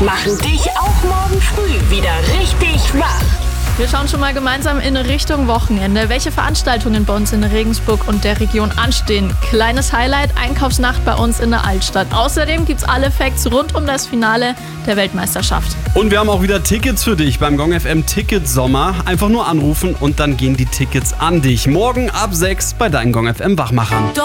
machen dich auch morgen früh wieder richtig wach. Wir schauen schon mal gemeinsam in Richtung Wochenende, welche Veranstaltungen bei uns in Regensburg und der Region anstehen. Kleines Highlight, Einkaufsnacht bei uns in der Altstadt. Außerdem gibt's alle Facts rund um das Finale der Weltmeisterschaft. Und wir haben auch wieder Tickets für dich beim Gong FM Ticket Sommer. Einfach nur anrufen und dann gehen die Tickets an dich. Morgen ab 6 bei deinen Gong FM Wachmachern.